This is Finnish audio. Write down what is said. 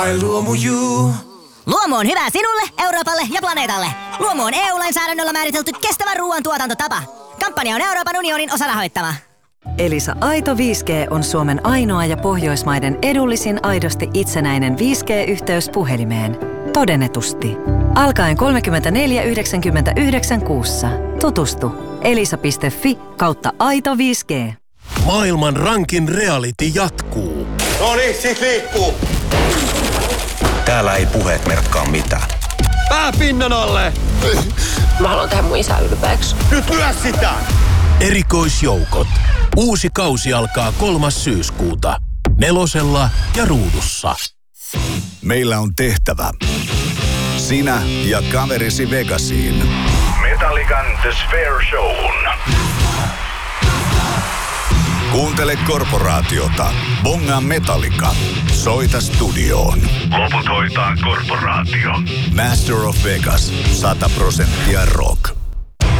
Luomu on hyvä sinulle, Euroopalle ja planeetalle. Luomu on EU-lainsäädännöllä määritelty kestävän ruoan tuotantotapa. Kampanja on Euroopan unionin osarahoittama. Elisa Aito 5G on Suomen ainoa ja Pohjoismaiden edullisin aidosti itsenäinen 5G-yhteys puhelimeen. Todennetusti. Alkaen 34,99 kuussa. Tutustu elisa.fi/aito 5G. Maailman rankin reality jatkuu. No niin, sit liikkuu. Täällä ei puheet merkkaa mitään. Pää pinnan alle! Mä haluan tehdä mun isä ylpeäksi. Nyt lyö sitä! Erikoisjoukot. Uusi kausi alkaa 3. syyskuuta. 4 ja Ruudussa. Meillä on tehtävä. Sinä ja kaverisi Vegasiin. Metallican The Sphere Shown. Kuuntele korporaatiota. Bongaa Metallica. Soita studioon. Loput hoitaa korporaatio. Master of Vegas. 100% rock.